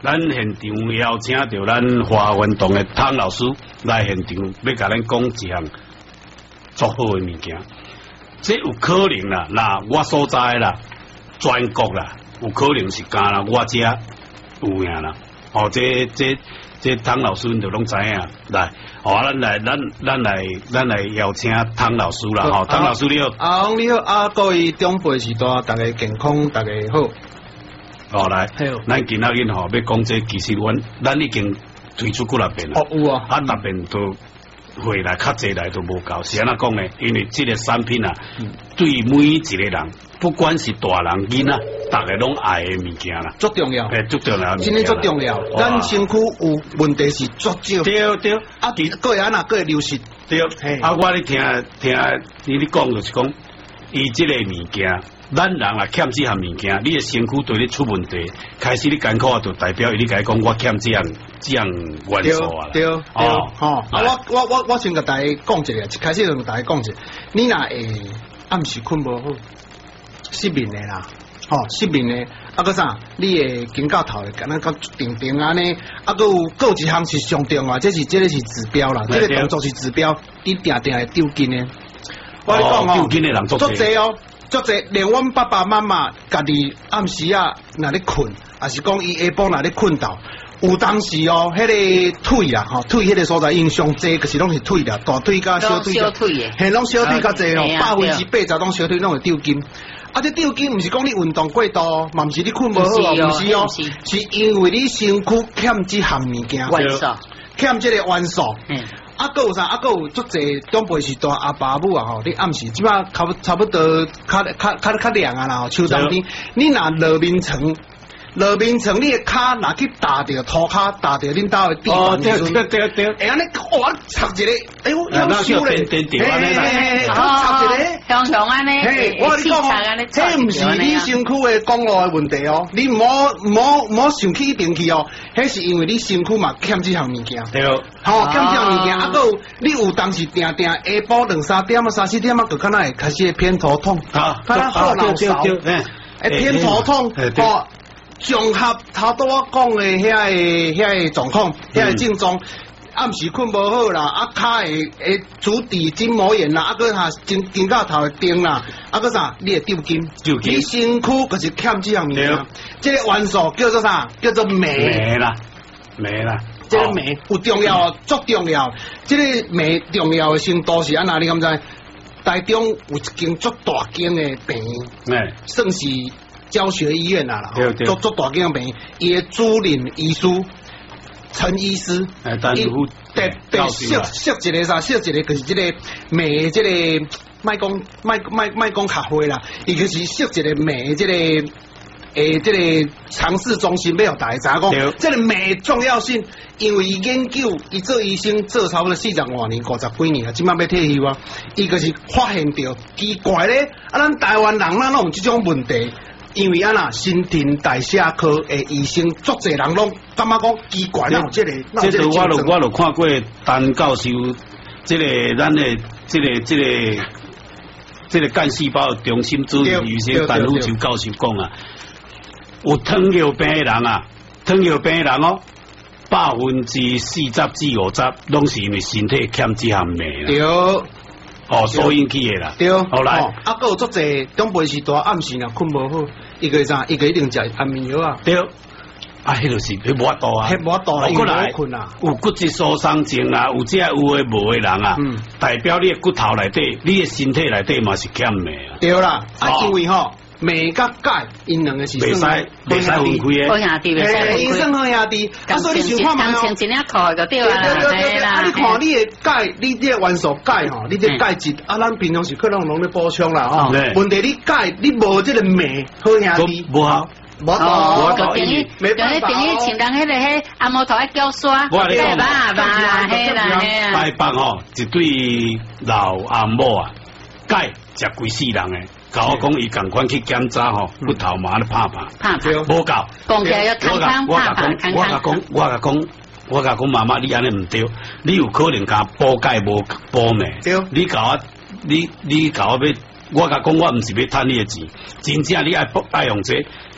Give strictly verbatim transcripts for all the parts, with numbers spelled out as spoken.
咱现场邀请到咱华运动的汤老师来现场，要甲咱讲一项足好的物件。这有可能啦，嗱我所在啦，全国啦，有可能是干啦，我遮有影啦。哦，这这这汤老师就拢知影。来，哦，咱来，咱咱来，咱来邀请汤老师啦。吼，汤老师你好。 阿翁你好，啊，各位长辈时代，大家健康，大家好。 哦，来，咱今仔日吼要讲这，其实阮咱已经推出几若遍啦。 哦，有啊， 啊，逐遍都回来较济来都无够，是安怎讲呢？因为这个产品啊，嗯、对每一个人，不管是大人囡仔，大家拢爱的物件啦， 足重要， 诶，足重要， 真诶足重要。咱身躯有问题是足少， 对对， 啊，各会安那各会流失， 对。啊，我咧听听你咧讲就是讲，伊这个物件。咱人啊欠这项物件，你的身躯对你出问题，开始你艰苦啊，就代表你甲讲我欠这样这样元素啊。 对对哦哦，啊我我我我先甲大家讲一下，一开始就甲大家讲一下，你若会暗时困无好，失眠的啦，吼、哦、失眠的，啊个啥，你会经到头的，敢若甲定定安尼，啊个有个有一项是上重要，这是这个是指标啦，这个动作是指标，你定定会丢筋的。我跟你讲哦， 丢筋的人足侪哦。足侪，连阮爸爸妈妈家己暗时啊，若咧困，也是讲伊下晡若咧困到，有当时哦，迄、那个腿啊，吼腿迄个所在印象侪，就是拢是腿啦，大腿甲小腿， 小腿的， 嘿，拢小腿较侪哦，百分之八十拢小腿拢会丢筋。啊，这丢筋毋是讲你运动过度，嘛毋是你困无好哦，毋是哦，是因为你身躯欠这项物件， 元素， 欠这个元素。 嗯。 啊，佫有啥？啊，佫有足侪长辈时代阿爸母啊吼，你暗时即摆差不差不多较较较较凉啊啦吼，秋冬天，你若落眠床，落眠床你的骹若去打着涂骹，打着恁兜的地板， 对对对对， 会安尼哇插一个，哎呦，要修咧， 嘿嘿嘿， 插一个， 香香安尼， 嘿，我你讲哦，这毋是你身躯的公路的问题哦，你唔好唔好唔好想起一定去哦，迄是因为你身躯嘛欠这项物件， 对， 吼欠这项物件，啊，佫你有当时定定下晡两三点啊、三四点啊，就敢若会开始会偏头痛， 啊， 敢若后脑勺，会偏头痛，吼。综合头拄我讲的遐个遐个状况，遐个症状，暗时困无好啦，啊骹会会足底筋膜炎啦，啊个哈经经到头会顶啦，啊个啥，你会丢筋，你身躯就是欠这项物件，这个元素叫做啥？叫做镁。 镁啦，镁啦， 这个镁有重要哦，足重要。这个镁重要的程度是安那？你敢知？台中有一间足大间的病院，算是。教学医院啊啦，做做大间病，伊的主任医师陈医师，伊特别设设一个啥，设一个就是这个镁这个，卖讲卖卖卖讲较会啦，伊就是设一个镁这个诶这个尝试中心，要互大家知影讲，这个镁重要性，因为伊研究，伊做医生做差不多四十外年、五十几年啊，即摆要退休啊，伊就是发现到奇怪咧，啊，咱台湾人哪拢有这种问题？因为啊啦，新陈代谢科的医生，足侪人拢感觉讲奇怪，哪有这个？ 这个我咯，我咯看过陈教授，这个咱的这个这个这个干细胞中心主任医生陈富秋教授讲啊，有糖尿病的人啊，糖尿病的人哦，百分之四十至五十，拢是因为身体欠这项镁啦。对。哦，所引起的啦。对，好来， 啊，还有足侪长辈时代暗时若困无好，伊个啥，伊个一定食安眠药啊。 对，啊，迄就是迄无法度啊， 迄无法度啊， 过来困啊，有骨质疏松症啊，有这有诶无诶人啊，嗯，代表你诶骨头内底，你诶身体内底嘛是欠镁啊。 对啦，啊，因为吼。镁甲钙，因两个是袂使袂使分开好兄弟，袂使分开。 医生好兄弟，啊，所以你想看嘛？ 刚穿一领裤就对啦。 对对对啊，你看你的钙，你这元素钙吼，你这钙质，啊，咱平常时可能拢咧补充啦吼。问题你钙，你无这个镁，好兄弟， 无好。 无哦，就等于就迄等于像人迄个迄按摩头迄胶刷，对吧？吧，嘿啦嘿啦。 台北吼，一对老阿母啊，钙食规世人诶。甲我讲，伊共款去检查吼，骨头嘛咧拍拍， 拍拍无够。 讲起来要康康拍拍，康康。 我甲讲，我甲讲，我甲讲，妈妈，你安尼毋对，你有可能甲补钙无补镁。对。你甲我，你你甲我要，我甲讲，我毋是要趁你诶钱，真正你爱爱用这，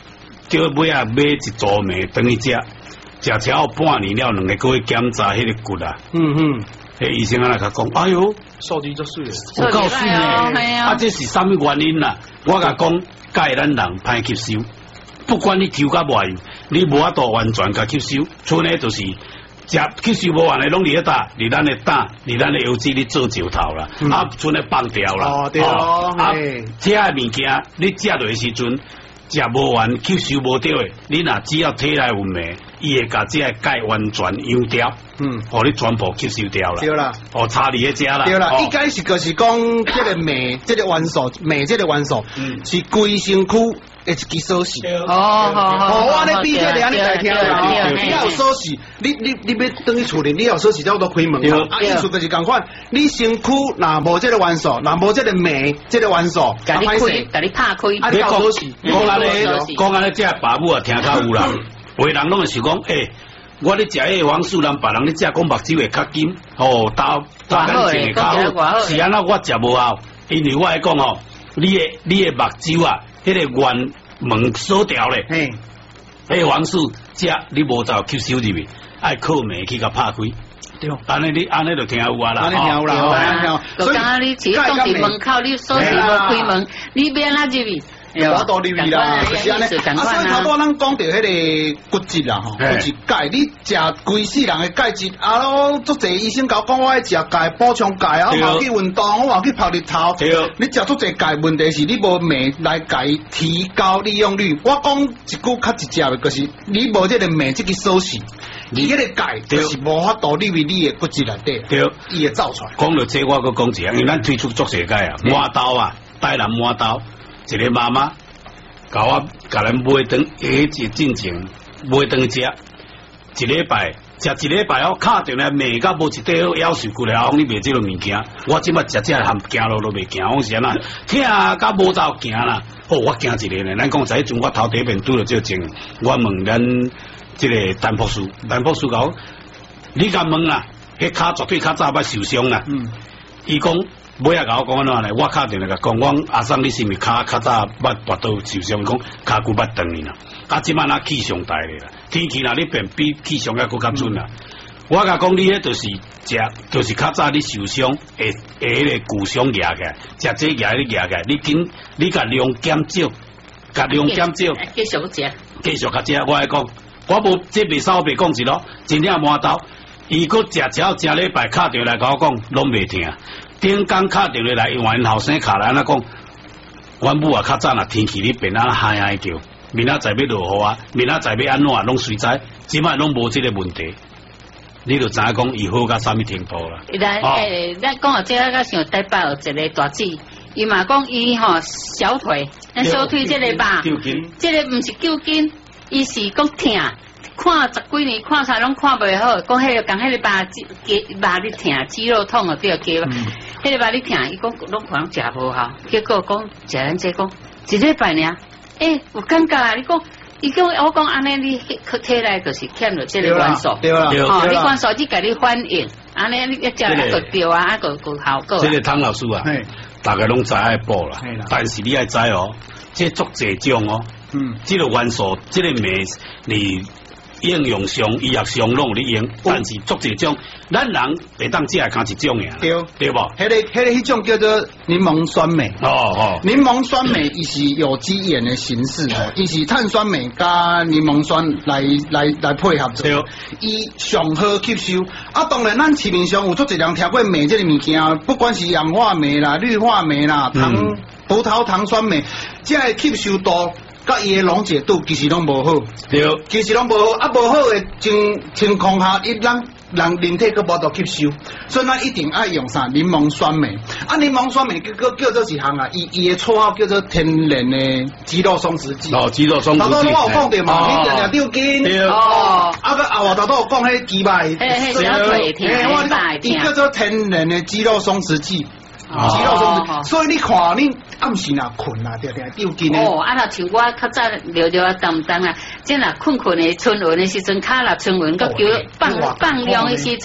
叫尾啊买一组糜等于食，食超半年了，两个个月检查迄个骨啊。 嗯嗯， 迄医生啊来甲讲，哎哟， 数据足水， 有够水呢。啊，这是啥物原因啦？我甲讲，钙咱人歹吸收，不管你抽甲偌，你无法度完全甲吸收，剩诶就是。食吸收无完的，拢伫咧打，伫咱的胆，伫咱的腰子咧做石头啦，嗯、啊，剩咧放掉啦。 哦，对哦。 啊，这些物件你食落的时阵，食无完，吸收无到的，你若只要体内有镁，伊会甲这个钙完全养掉，嗯，互你全部吸收掉啦。 对啦， 哦，差伫咧遮啦。 对啦，一开始就是讲这个镁，这个元素，镁这个元素，嗯，是规身躯。一支锁匙， 哦，好好， 我咧比这个安尼来听啦，你要有锁匙，你你你要等于厝里，你要有锁匙才有得开门啊。啊，意思就是共款，你身躯若无这个元素，若无这个镁，这个元素， 甲你开，甲你拍开， 啊，你有锁匙， 讲安尼，讲安尼，这爸母啊听较有啦，有人拢是讲，诶，我咧食迄个黄素兰，别人咧食讲目睭会较金，哦，豆豆干净会较好，是安那我食无效，因为我来讲哦，你的你的目睭啊。迄个原门锁掉咧，嘿，迄个黄素食你无就吸收入去，爱靠镁去甲拍开。对，安尼你安尼就听有啊啦， 安尼听有啦，安尼听。 所以刚刚你只挡伫门口，你锁匙无开门，你要安怎入去？ 我到入去啦，就是安尼。啊，所以头拄咱讲到迄个骨质啦，吼，骨质钙，你食规世人的钙质，啊咯，足侪医生甲我讲，我爱食钙补充钙啊，我嘛去运动，我嘛去晒日头。你食足侪钙，问题是你无镁来钙提高利用率。我讲一句较直接的，就是你无这个镁这个锁匙，你迄个钙就是无法度入去你的骨质内底，对，伊会走出来。 讲到这，我搁讲一下，因为咱推出足侪钙啊，麻豆啊，台南麻豆。一个妈妈甲我甲咱买顿下一进前买顿食，一礼拜食一礼拜哦，卡着咧镁甲无一块好，夭寿过来后，你卖这个物件，我即摆食食含行路都袂行，我是安那听甲无走行啦。哦，我惊一个咧，咱讲在迄阵我头第一遍拄着这种，我问咱这个丹博士，丹博士讲，你甲问啦，迄骹绝对较早捌受伤啦。嗯，伊讲。尾仔甲我讲安怎咧？我敲电话甲讲，我阿桑你是毋是骹较早捌跋倒受伤？讲骹骨捌断去啦，啊，即摆若气上大咧啦，天气若你变比气象还佫较准啦。我甲讲你迄就是食，就是较早你受伤，会会迄个骨伤压起来，食这压你压起来，你紧你甲量减少，甲量减少， 继续食， 继续甲食。我来讲，我无这袂少袂讲一咯，真正麻豆，伊佫食超正礼拜敲电话来甲我讲，拢袂听。顶工敲电话来，因为因后生敲来安那讲，阮母啊较早若天气咧变啊嗨嗨叫，明仔载要落雨啊，明仔载要安怎拢随在，即摆拢无即个问题，你就知影讲伊好到啥物程度啦。 咱诶，咱讲到这个，我想台北有一个大姊，伊嘛讲伊吼小腿，咱小腿这个吧，这个毋是揪筋，伊是讲疼。看十几年，看啥拢看袂好，讲迄个讲迄个肉肌肉你疼，肌肉痛啊，对个，迄个肉你疼，伊讲拢可能食无效，结果讲食咱这讲一礼拜尔，诶，有感觉啊！你讲，伊讲我讲安尼，你体内就是欠了这个元素， 对啦， 哦，你元素只甲你反应，安尼你一食一个对啊，一个个效果。 这个汤老师啊，大家拢知爱补啦，但是你爱知哦，这足侪种哦，嗯，这个元素，这个镁你。应用上、医学上拢有咧用，但是足一种，咱人会当只系靠一种嘅， 对对不？ 迄个、迄个、迄种叫做柠檬酸镁。 哦哦， 柠檬酸镁伊是有机盐的形式，伊是碳酸镁加柠檬酸来来来配合做，伊上好吸收。啊，当然咱市面上有足一人听过镁这个物件，不管是氧化镁啦、氯化镁啦、糖、嗯、葡萄糖酸镁，这个吸收度。甲伊诶溶解度其实拢无好， 对， 其实拢无好，啊无好诶情情况下，伊人人人体佫无度吸收，所以咱一定爱用啥柠檬酸镁。啊，柠檬酸镁叫叫叫做一项啊，伊伊诶绰号叫做天然诶肌肉松弛剂。 哦，肌肉松弛剂。 头拄我有讲着嘛，你定定丢筋。对哦。啊个后头头有讲迄肌脉。 嘿嘿，小腿疼， 我讲伊叫做天然诶肌肉松弛剂。肌肉松弛，所以你看你暗时若困啊，定定丢筋诶。 哦，啊，若像我较早聊聊啊，淡淡啊，即若困困诶，春运诶时阵，骹若春运，佮叫放放量诶时阵，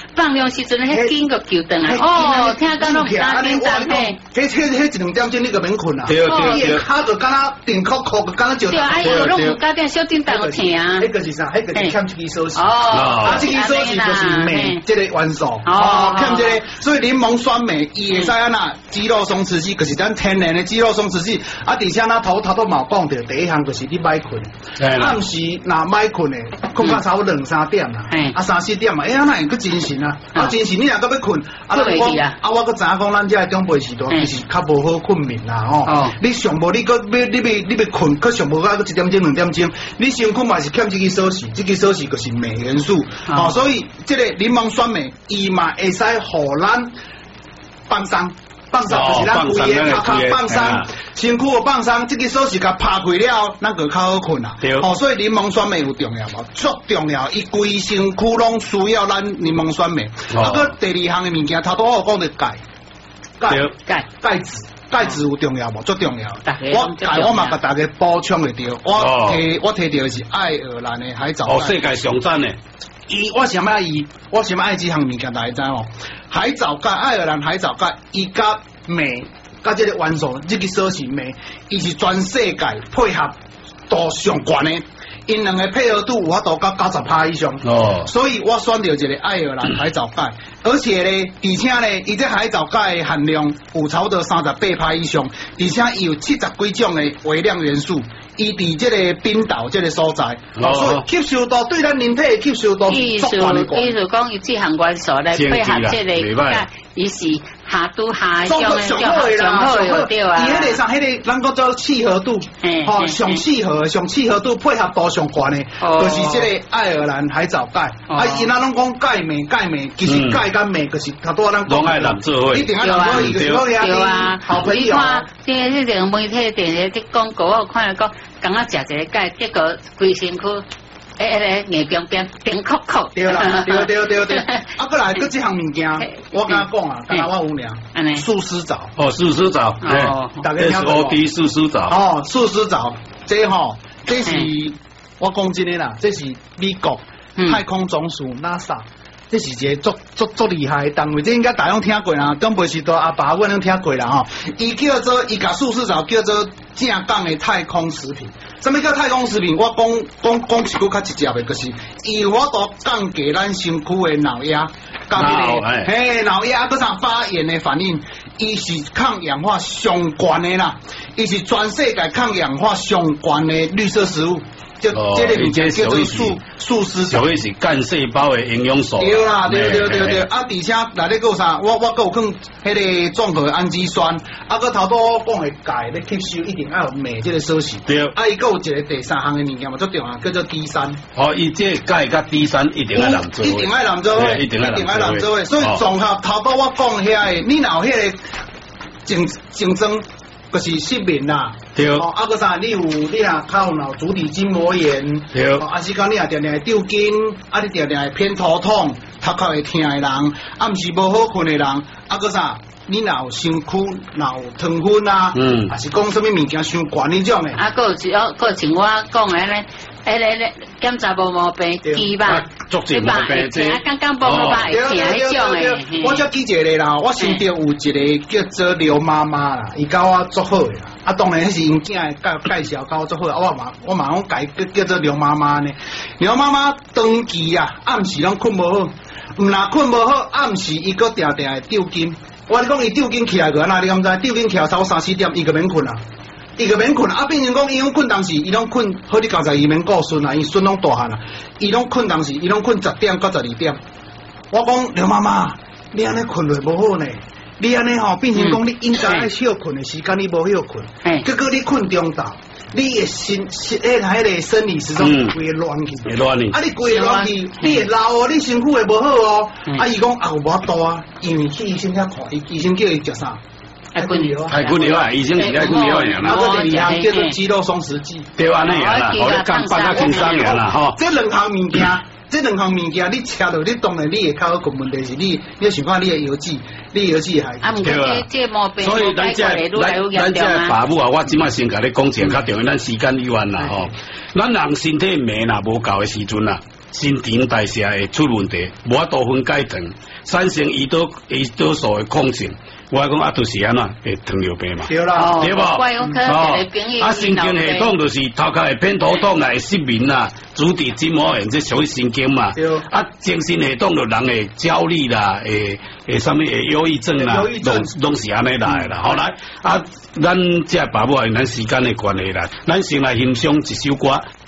放量时阵，迄筋个球断啊！哦，听讲拢唔敢紧张嘿。 迄迄迄一两点鐘你個免困啊！ 對對對， 骹就敢若定扣扣，敢若就對，哎呦，攏有加點小叮當個疼啊！ 迄個是啥？迄個是欠一支鎖匙。 哦， 啊，這支鎖匙就是鎂這個元素。哦，欠這個，所以檸檬酸鎂伊會使安那肌肉鬆弛劑，就是咱天然的肌肉鬆弛劑。啊，而且咱頭頭都冇講到，第一項就是你莫困。暗時若莫困的，困到差不多兩三點啦，啊三四點嘛，哎呀，那個精神啊，啊精神，你若閣要困，啊我啊我閣知影講，咱這長輩時代其實較無好困眠啦，吼，你上無你閣要你要你要困，閣上無啊閣一點鐘兩點鐘，你先困嘛是欠這個鎖匙，這個鎖匙就是鎂元素，哦，所以這個檸檬酸鎂伊嘛會使互咱放鬆。放鬆就是咱胃的腳腳放鬆，身軀有放鬆，這個鎖匙甲拍開了，咱就較好困啦。哦，所以檸檬酸鎂有重要無？足重要，伊規身軀攏需要咱檸檬酸鎂。啊，佮第二項嘅物件，頭拄我講的鈣，鈣鈣鈣質，鈣質有重要無？足重要。我鈣我嘛甲大家補充會到，我摕我摕到的是愛爾蘭的海藻鈣。哦，世界上讚的。伊我想愛伊，我想愛這項物件，大家知哦。海藻鈣，愛爾蘭海藻鈣，伊甲鎂，甲這個元素，這個鎖匙鎂，伊是全世界配合度上懸的，因兩個配合度有法度到九十趴以上。哦，所以我選到這個愛爾蘭海藻鈣，而且呢，而且呢，伊這海藻鈣含量有差不多三十八趴以上，而且伊有七十幾種的微量元素。伊佇這個冰島這個所在，哦，所以吸收度對咱人體的吸收度是足大的。 意思講，伊這項元素來配合這個鈣，伊是下都下種的上好的對啊。伊迄個上迄個，咱講做契合度，吼上契合上契合度配合度上懸的，就是這個愛爾蘭海藻鈣。啊，伊那攏講鈣鎂鈣鎂，其實鈣甲鎂就是較多咱講。攏愛攬做伙，一定愛攬做伙，就是講對啊。好朋友。即係呢個媒體電視啲廣告，我看講。剛剛食一個鈣，結果規身軀，誒誒，硬冰冰，冰酷酷。對啦，對對對對。啊，過來，佮這項物件，我跟他講啊，剛剛我有倆，素絲藻。哦，素絲藻，哦，大家聽過。S O D 素絲藻。哦，素絲藻，這吼，這是我講真的啦，這是美國太空總署 NASA。這是一個足足足厲害的單位，這應該大家攏聽過啦，長輩時代阿爸阮攏聽過啦吼。伊叫做伊甲素絲藻叫做正港的太空食品。什麼叫太空食品？我講講講一句較直接的，就是伊有法度降低咱身軀的腦壓，降低嘿腦壓嗰場發炎的反應，伊是抗氧化上懸的啦，伊是全世界抗氧化上懸的綠色食物。就這個物件叫做素素絲藻，屬於是幹細胞的營養素。對啦，對對對對。啊，而且內底有啥？我我有放迄個綜合氨基酸，啊，個頭拄我講的鈣咧吸收一定要有鎂這個鎖匙。對。啊，伊個有一個第三項嘅物件嘛，足重要，叫做 D 三。哦，伊這鈣甲 D 三一定要攬做。一定要攬做伙，一定要攬做伙。所以綜合頭拄我講遐個，你若有迄個競競爭。就是失眠啦，對，哦，啊個啥，你有你啊，較有腦足底筋膜炎，對，啊是講你啊定定會抽筋，啊你定定會偏頭痛，頭殼會痛的人，啊毋是無好困的人，啊個啥，你若有身軀若有糖分啊，嗯，啊是講什麼物件傷懸呢種的，啊個有只個像我講的咧。誒咧咧，檢查無毛病，記吧，足治毛病啫。啊，剛剛無毛病，會聽迄種誒。我只記一個啦，我身邊有一個叫做劉媽媽啦，伊甲我足好誒啦。啊，當然迄是因囝誒介介紹甲我足好，啊我嘛我嘛講介叫叫做劉媽媽呢。劉媽媽長期啊，暗時攏困無好，毋若困無好，暗時伊閣定定會抽筋。我講伊抽筋起來個哪，你敢知？抽筋起來差不多三四點，伊個免困啦。伊個免困，啊，變成講伊攏困當時，伊攏困好啲九十二免顧孫啊，伊孫攏大漢啊，伊攏困當時，伊攏困十點到十二點。我講劉媽媽，你安尼困落無好呢？你安尼吼變成講你應該愛休困的時間，你無休困，結果你困中晝，你嘅心心誒迄個生理時鐘規個亂去，會亂去，啊你規個亂去，你會老哦，你身軀會無好哦。啊伊講啊有無多啊，因為去醫生遐看，醫醫生叫伊食啥？太困了，太困了啊！醫生是太困了樣啦。啊，個第二項叫做肌肉鬆弛劑，對安尼樣啦，我哋講放較輕鬆樣啦，吼。這兩項物件，這兩項物件，你吃到你當然你會較好困，問題是你你想看你嘅藥劑，你藥劑係。啊，唔過這這毛病，所以咱這咱咱這爸母啊，我即馬先甲你講一個較重要，咱時間有限啦，吼。咱人身體鎂若無夠嘅時陣啦。 新陈代谢会出问题，无法度分解糖，产生胰岛胰岛素的抗性。我讲啊，就是安怎会糖尿病嘛， 对啦， 对无？哦，啊，神经系统就是头壳会偏头痛啦，会失眠啦，主治筋膜炎这属于神经嘛。啊，精神系统就人会焦虑啦，会会啥物会忧郁症啦，拢拢是安尼来啦。后来啊，咱这爸母因咱时间的关系啦，咱先来欣赏一首歌。